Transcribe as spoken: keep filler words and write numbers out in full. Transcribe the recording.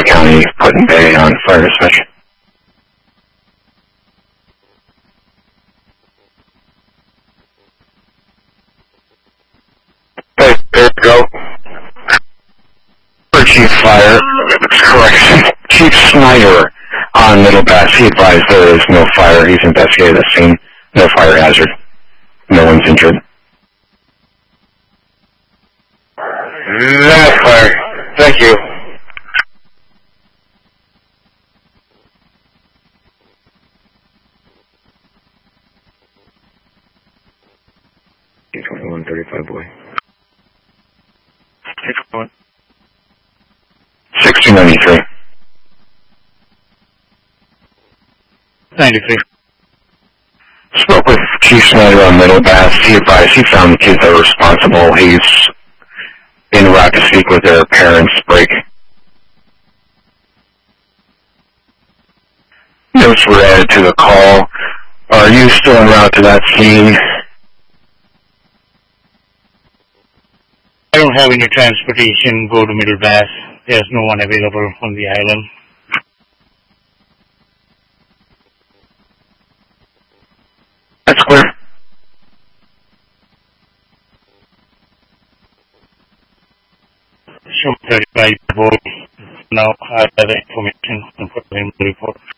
County putting Bay on fire dispatch. Hey, there you go. For Chief Fire, correction, Chief Snyder on Middle Bass. He advised there is no fire. He's investigated the scene. No fire hazard. No one's injured. That's clear. Thank you. twenty-one thirty-five boy. sixteen ninety-three. ninety-three. Spoke with Chief Snyder on Middle Bass. He advised he found the kids that were responsible. He's en route to speak with their parents. Break. Notes were added to the call. Are you still en route to that scene? I don't have any transportation. Go to Middle Bass. There's no one available on the island. That's clear. Show thirty-five boy. Now I have the information and put it in the report.